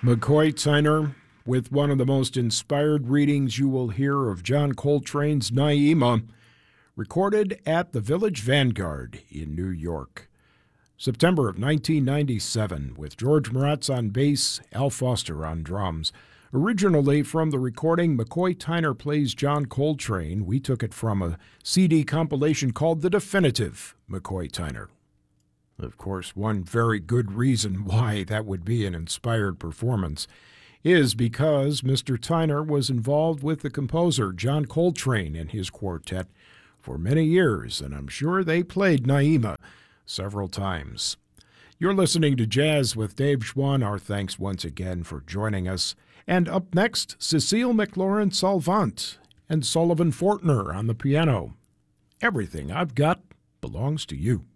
McCoy Tyner with one of the most inspired readings you will hear of John Coltrane's Naima, recorded at the Village Vanguard in New York. September of 1997, with George Moretz on bass, Al Foster on drums. Originally from the recording McCoy Tyner Plays John Coltrane, we took it from a CD compilation called The Definitive McCoy Tyner. Of course, one very good reason why that would be an inspired performance is because Mr. Tyner was involved with the composer John Coltrane and his quartet for many years, and I'm sure they played Naima several times. You're listening to Jazz with Dave Schwann. Our thanks once again for joining us. And up next, Cecile McLaurin Salvant and Sullivan Fortner on the piano. Everything I've got belongs to you.